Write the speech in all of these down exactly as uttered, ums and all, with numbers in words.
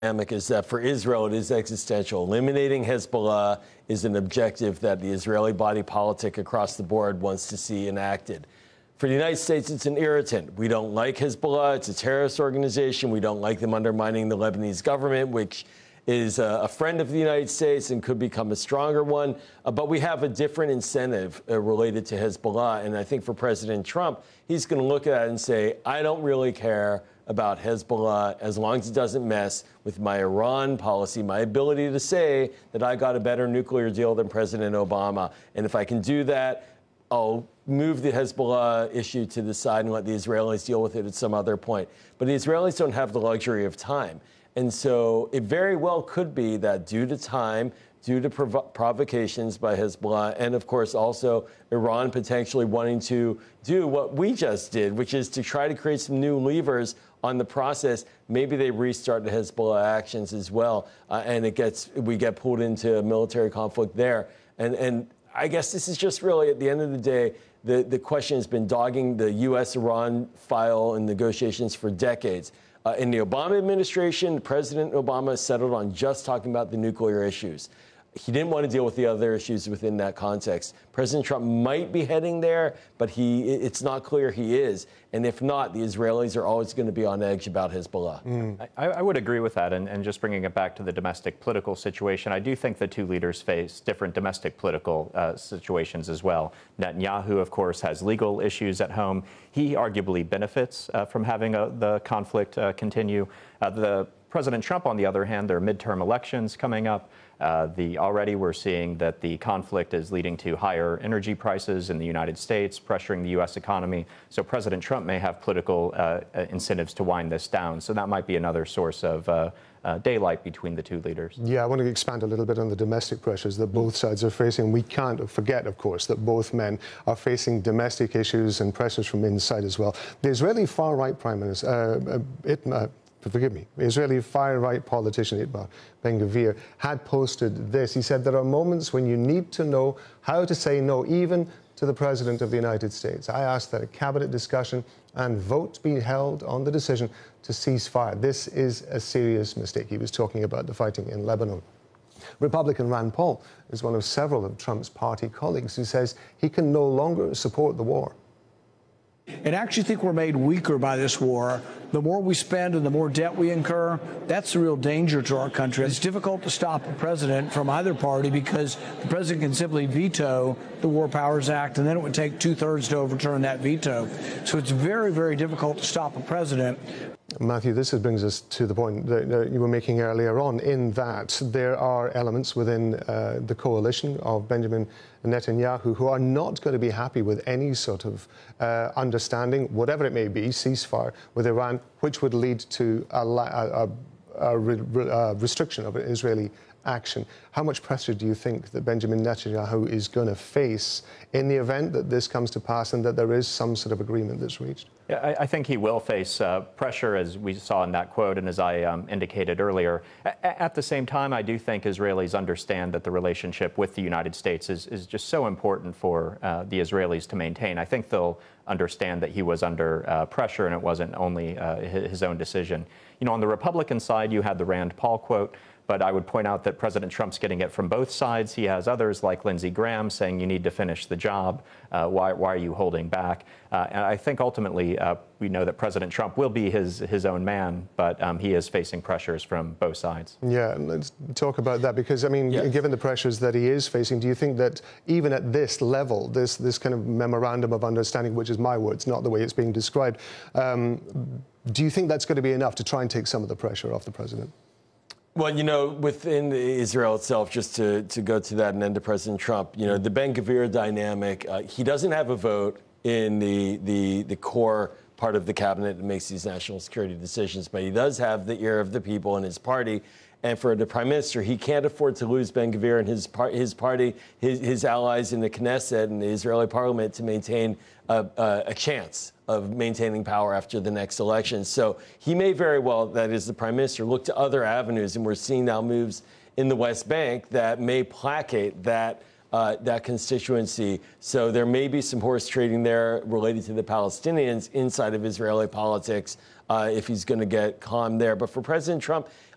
dynamic is that for Israel, it is existential. Eliminating Hezbollah is an objective that the Israeli body politic across the board wants to see enacted. For the United States, it's an irritant. We don't like Hezbollah. It's a terrorist organization. We don't like them undermining the Lebanese government, which is a friend of the United States and could become a stronger one. Uh, but we have a different incentive uh, related to Hezbollah. And I think for President Trump, he's going to look at it and say, I don't really care about Hezbollah as long as it doesn't mess with my Iran policy, my ability to say that I got a better nuclear deal than President Obama. And if I can do that, I'll move the Hezbollah issue to the side and let the Israelis deal with it at some other point. But the Israelis don't have the luxury of time. And so it very well could be that due to time, due to prov- provocations by Hezbollah, and of course also Iran potentially wanting to do what we just did, which is to try to create some new levers on the process, maybe they restart the Hezbollah actions as well, uh, and it gets we get pulled into a military conflict there. And and I guess this is just really, at the end of the day, the, the question has been dogging the U S Iran file and negotiations for decades. Uh, in the Obama administration, President Obama settled on just talking about the nuclear issues. He didn't want to deal with the other issues within that context. President Trump might be heading there, but he it's not clear he is. And if not, the Israelis are always going to be on edge about Hezbollah. Mm. I, I would agree with that. And, and just bringing it back to the domestic political situation, I do think the two leaders face different domestic political uh, situations as well. Netanyahu, of course, has legal issues at home. He arguably benefits uh, from having a, the conflict uh, continue. Uh, the President Trump, on the other hand, there are midterm elections coming up. Uh, the already we're seeing that the conflict is leading to higher energy prices in the United States, pressuring the U S economy. So President Trump may have political uh, incentives to wind this down. So that might be another source of uh, uh, daylight between the two leaders. Yeah, I want to expand a little bit on the domestic pressures that both sides are facing. We can't forget, of course, that both men are facing domestic issues and pressures from inside as well. The Israeli far-right Prime Minister, uh, Itmar, Forgive me, Israeli far-right politician Itamar Ben-Gvir had posted this. He said, there are moments when you need to know how to say no, even to the President of the United States. I asked that a cabinet discussion and vote be held on the decision to cease fire. This is a serious mistake. He was talking about the fighting in Lebanon. Republican Rand Paul is one of several of Trump's party colleagues who says he can no longer support the war. And I actually think we're made weaker by this war. The more we spend and the more debt we incur, that's the real danger to our country. It's difficult to stop a president from either party because the president can simply veto the War Powers Act, and then it would take two-thirds to overturn that veto. So it's very, very difficult to stop a president. Matthew, this brings us to the point that you were making earlier on, in that there are elements within uh, the coalition of Benjamin Netanyahu who are not going to be happy with any sort of uh, understanding, whatever it may be, ceasefire with Iran, which would lead to a, a, a, re, a restriction of Israeli action. How much pressure do you think that Benjamin Netanyahu is going to face in the event that this comes to pass and that there is some sort of agreement that's reached? Yeah, I, I think he will face uh, pressure, as we saw in that quote and as I um, indicated earlier. A at the same time, I do think Israelis understand that the relationship with the United States is, is just so important for uh, the Israelis to maintain. I think they'll understand that he was under uh, pressure and it wasn't only uh, his own decision. You know, on the Republican side, you had the Rand Paul quote. But I would point out that President Trump's getting it from both sides. He has others like Lindsey Graham saying you need to finish the job. Uh, why, why are you holding back? Uh, and I think ultimately uh, we know that President Trump will be his, his own man, but um, he is facing pressures from both sides. Yeah, let's talk about that because, I mean, yes. Given the pressures that he is facing, do you think that even at this level, this, this kind of memorandum of understanding, which is my words, not the way it's being described, um, do you think that's going to be enough to try and take some of the pressure off the president? Well, you know, within Israel itself, just to, to go to that and then to President Trump, you know, the Ben-Gvir dynamic, uh, he doesn't have a vote in the, the, the core part of the cabinet that makes these national security decisions, but he does have the ear of the people in his party. And for the prime minister, he can't afford to lose Ben-Gvir and his, par his party, his, his allies in the Knesset and the Israeli parliament to maintain a, a, a chance of maintaining power after the next election. So he may very well, that is the prime minister, look to other avenues. And we're seeing now moves in the West Bank that may placate that Uh, that constituency. So there may be some horse trading there related to the Palestinians inside of Israeli politics uh, if he's going to get calm there. But for President Trump,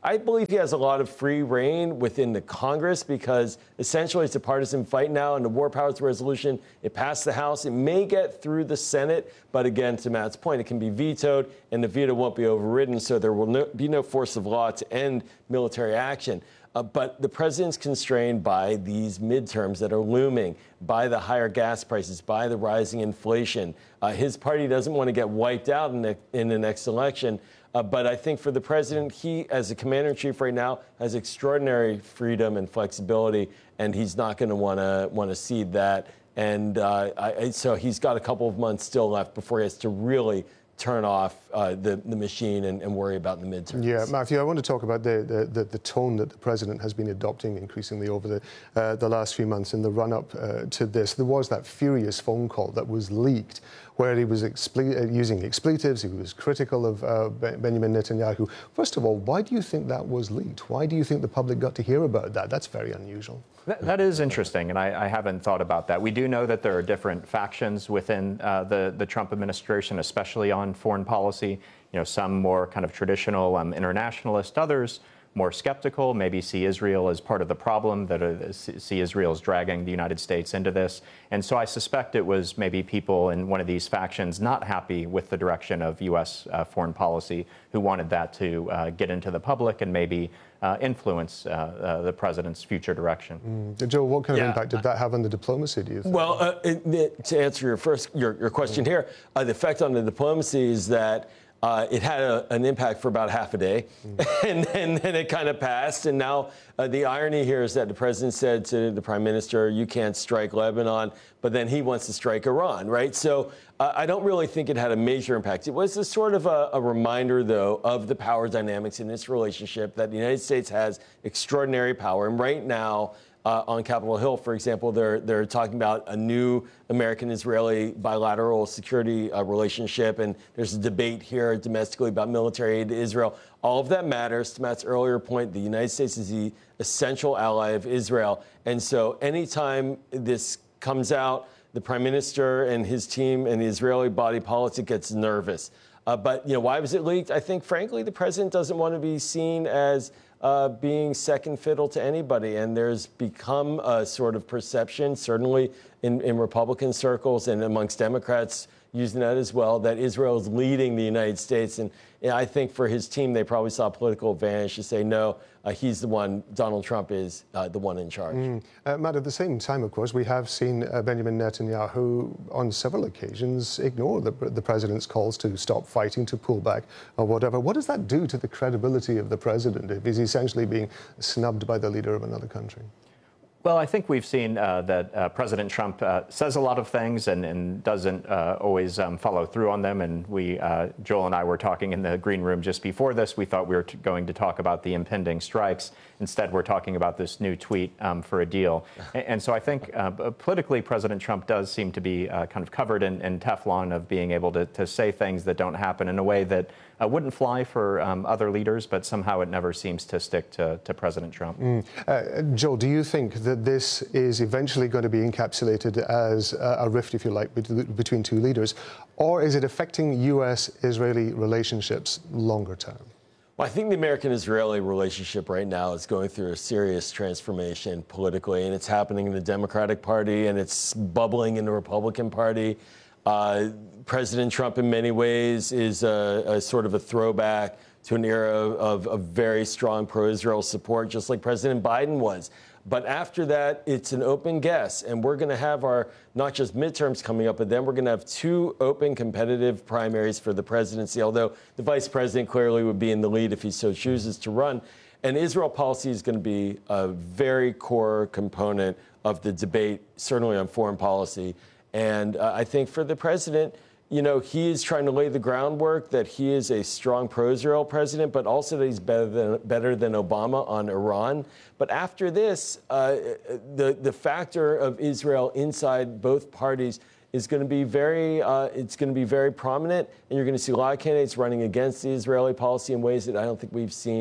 I believe he has a lot of free reign within the Congress because essentially it's a partisan fight now, and the War Powers Resolution, it passed the House. It may get through the Senate, but again, to Matt's point, it can be vetoed, and the veto won't be overridden, so there will no, be no force of law to end military action. Uh, but the president's constrained by these midterms that are looming, by the higher gas prices, by the rising inflation. Uh, his party doesn't want to get wiped out in the, in the next election. Uh, but I think for the president, he, as a commander-in-chief right now, has extraordinary freedom and flexibility, and he's not going to want to want to cede that. And uh, I, so he's got a couple of months still left before he has to really turn off uh, the, the machine and, and worry about the midterms. Yeah, Matthew, I want to talk about the, the, the, the tone that the president has been adopting increasingly over the, uh, the last few months in the run-up uh, to this. There was that furious phone call that was leaked where he was exple- uh, using expletives, he was critical of uh, Benjamin Netanyahu. First of all, why do you think that was leaked? Why do you think the public got to hear about that? That's very unusual. That, that is interesting, and I, I haven't thought about that. We do know that there are different factions within uh, the, the Trump administration, especially on foreign policy. You know, some more kind of traditional um, internationalist, others more skeptical, maybe see Israel as part of the problem, that uh, see Israel as dragging the United States into this. And so I suspect it was maybe people in one of these factions not happy with the direction of U S uh, foreign policy who wanted that to uh, get into the public and maybe uh, influence uh, uh, the president's future direction. Mm. Joe, what kind of Yeah. impact did that have on the diplomacy, do you think? Well, uh, it, it, to answer your first your, your question here, uh, the effect on the diplomacy is that Uh, it had a, an impact for about half a day, mm. and then and it kind of passed. And now uh, the irony here is that the president said to the prime minister, you can't strike Lebanon, but then he wants to strike Iran, right? So uh, I don't really think it had a major impact. It was a sort of a, a reminder, though, of the power dynamics in this relationship, that the United States has extraordinary power. And right now, Uh, on Capitol Hill, for example, they're they're talking about a new American-Israeli bilateral security uh, relationship, and there's a debate here domestically about military aid to Israel. All of that matters. To Matt's earlier point, the United States is the essential ally of Israel, and so anytime this comes out, the prime minister and his team and the Israeli body politic gets nervous. Uh, but you know, why was it leaked? I think, frankly, the president doesn't want to be seen as Uh, being second fiddle to anybody. And there's become a sort of perception, certainly in, in Republican circles and amongst Democrats using that as well, that Israel is leading the United States. And you know, I think for his team, they probably saw a political advantage to say, no, uh, he's the one, Donald Trump is uh, the one in charge. Mm. Uh, Matt, at the same time, of course, we have seen uh, Benjamin Netanyahu on several occasions ignore the, the president's calls to stop fighting, to pull back or whatever. What does that do to the credibility of the president if he's essentially being snubbed by the leader of another country? Well, I think we've seen uh, that uh, President Trump uh, says a lot of things and, and doesn't uh, always um, follow through on them. And we, uh, Joel and I were talking in the green room just before this. We thought we were t- going to talk about the impending strikes. Instead, we're talking about this new tweet um, for a deal. And, and so I think uh, politically, President Trump does seem to be uh, kind of covered in, in Teflon of being able to, to say things that don't happen in a way that uh, wouldn't fly for um, other leaders, but somehow it never seems to stick to, to President Trump. Mm. Uh, Joel, do you think that this is eventually going to be encapsulated as a, a rift, if you like, between two leaders, or is it affecting U S Israeli relationships longer term? Well, I think the American-Israeli relationship right now is going through a serious transformation politically, and it's happening in the Democratic Party, and it's bubbling in the Republican Party. Uh, President Trump, in many ways, is a, a sort of a throwback to an era of, of very strong pro-Israel support, just like President Biden was. But after that, it's an open guess, and we're going to have our not just midterms coming up, but then we're going to have two open competitive primaries for the presidency, although the vice president clearly would be in the lead if he so chooses to run. And Israel policy is going to be a very core component of the debate, certainly on foreign policy. And uh, I think for the president, you know, he is trying to lay the groundwork that he is a strong pro-Israel president, but also that he's better than better than Obama on Iran. But after this, uh, the the factor of Israel inside both parties is going to be very uh, it's going to be very prominent, and you're going to see a lot of candidates running against the Israeli policy in ways that I don't think we've seen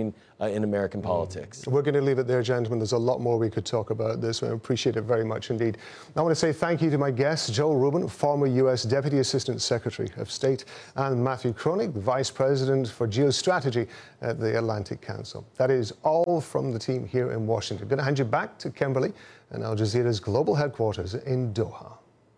uh, in American politics. We're going to leave it there, gentlemen. There's a lot more we could talk about this. I appreciate it very much indeed. I want to say thank you to my guests, Joe Rubin, former U S Deputy Assistant Secretary of State, and Matthew Kronig, Vice President for Geostrategy at the Atlantic Council. That is all from the team here in Washington. I'm going to hand you back to Kimberly and Al Jazeera's global headquarters in Doha.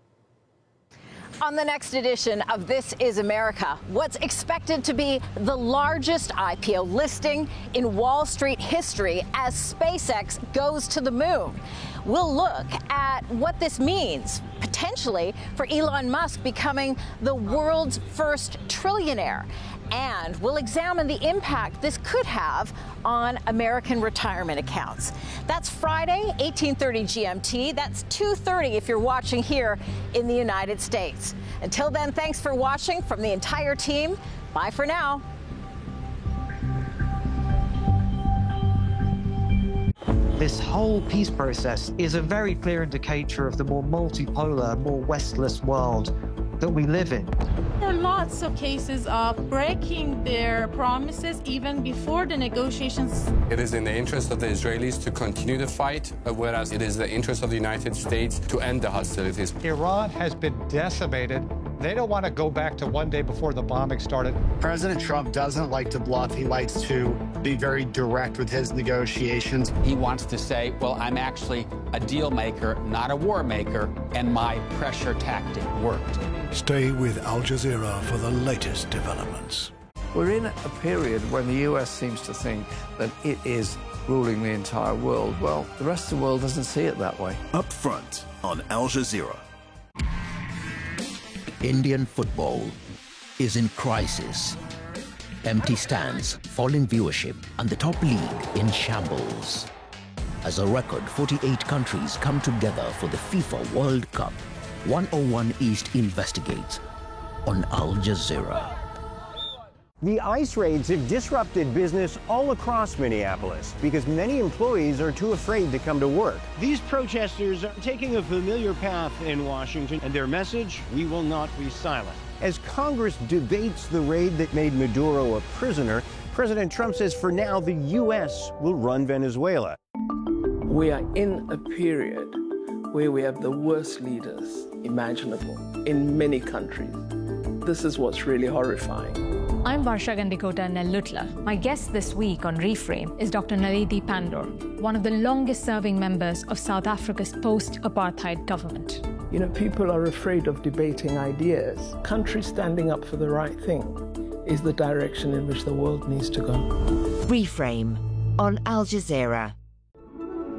On the next edition of This Is America, what's expected to be the largest I P O listing in Wall Street history as SpaceX goes to the moon. We'll look at what this means, potentially, for Elon Musk becoming the world's first trillionaire. And we'll examine the impact this could have on American retirement accounts. That's Friday, eighteen thirty G M T. That's two thirty if you're watching here in the United States. Until then, thanks for watching from the entire team. Bye for now. This whole peace process is a very clear indicator of the more multipolar, more Westless world that we live in. There are lots of cases of breaking their promises even before the negotiations. It is in the interest of the Israelis to continue the fight, whereas it is the interest of the United States to end the hostilities. Iran has been decimated. They don't want to go back to one day before the bombing started. President Trump doesn't like to bluff. He likes to be very direct with his negotiations. He wants to say, well, I'm actually a deal maker, not a war maker, and my pressure tactic worked. Stay with Al Jazeera for the latest developments. We're in a period when the U S seems to think that it is ruling the entire world. Well, the rest of the world doesn't see it that way. Up front on Al Jazeera. Indian football is in crisis. Empty stands, falling viewership, and the top league in shambles. As a record forty-eight countries come together for the FIFA World Cup, one oh one East investigates on Al Jazeera. The ICE raids have disrupted business all across Minneapolis because many employees are too afraid to come to work. These protesters are taking a familiar path in Washington, and their message, we will not be silent. As Congress debates the raid that made Maduro a prisoner, President Trump says for now the U S will run Venezuela. We are in a period where we have the worst leaders imaginable in many countries. This is what's really horrifying. I'm Varsha Gandikota Nellutla. My guest this week on Reframe is Doctor Naledi Pandor, one of the longest-serving members of South Africa's post-apartheid government. You know, people are afraid of debating ideas. Countries standing up for the right thing is the direction in which the world needs to go. Reframe on Al Jazeera.